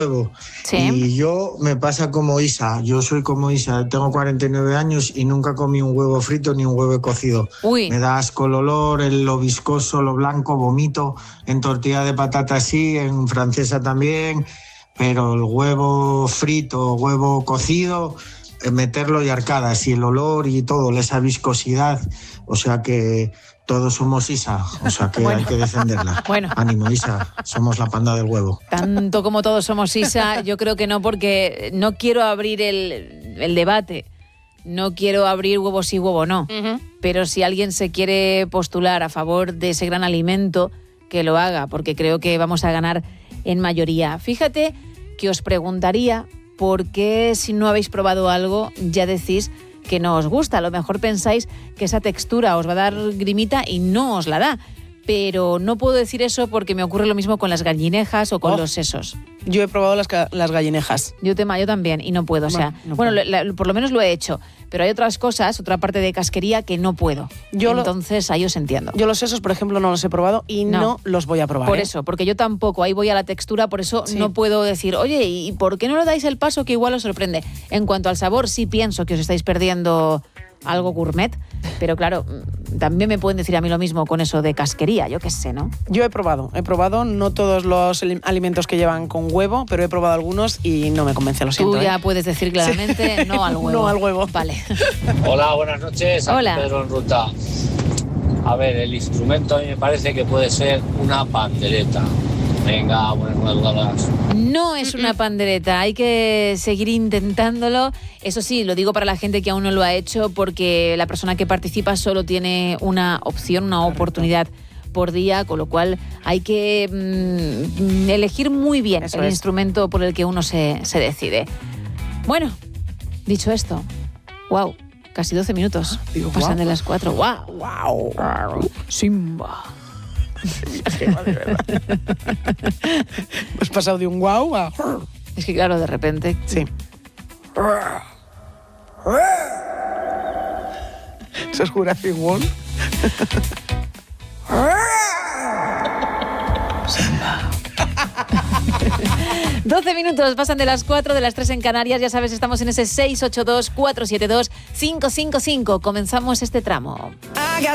huevo. Sí. Y yo me pasa como Isa, yo soy como Isa, tengo 49 años y nunca comí un huevo frito ni un huevo cocido. Uy. Me da asco el olor, lo viscoso, lo blanco, vomito. En tortilla de patata sí, en francesa también, pero el huevo frito, huevo cocido, meterlo y arcadas, y el olor y todo, esa viscosidad, o sea que todos somos Isa, o sea que hay que defenderla. Bueno. Ánimo, Isa, somos la panda del huevo. Tanto como todos somos Isa, yo creo que no, porque no quiero abrir el debate. No quiero abrir huevo sí, huevo no. Pero si alguien se quiere postular a favor de ese gran alimento, que lo haga, porque creo que vamos a ganar en mayoría. Fíjate que os preguntaría por qué, si no habéis probado algo, ya decís que no os gusta. A lo mejor pensáis que esa textura os va a dar grimita y no os la da. Pero no puedo decir eso porque me ocurre lo mismo con las gallinejas o con los sesos. Yo he probado las gallinejas. Yo también, y no puedo. Por lo menos lo he hecho. Pero hay otras cosas, otra parte de casquería que no puedo. Entonces ahí os entiendo. Yo los sesos, por ejemplo, no los he probado y no los voy a probar. Por eso, porque yo tampoco, ahí voy a la textura, por eso no puedo decir, oye, ¿y por qué no le dais el paso que igual os sorprende? En cuanto al sabor, sí pienso que os estáis perdiendo algo gourmet, pero claro, también me pueden decir a mí lo mismo con eso de casquería, yo qué sé, ¿no? Yo he probado no todos los alimentos que llevan con huevo, pero he probado algunos y no me convence, lo siento. Tú ya puedes decir claramente no al huevo. No al huevo. Vale. Hola, buenas noches. Hola. Aquí Pedro en ruta. A ver, el instrumento a mí me parece que puede ser una pandereta. Venga, buenas madrugadas. No es una pandereta, hay que seguir intentándolo. Eso sí, lo digo para la gente que aún no lo ha hecho, porque la persona que participa solo tiene una opción, una oportunidad por día, con lo cual hay que elegir muy bien el instrumento por el que uno se decide. Bueno, dicho esto, wow, casi 12 minutos. Pasan de las 4. ¡Wow! Simba. De verdad. Has pasado de un guau a... Es que claro, de repente... Sí. ¿Eso es Jurassic World? 12 minutos pasan de las 4, de las 3 en Canarias. Ya sabes, estamos en ese 682-472-555. Comenzamos este tramo.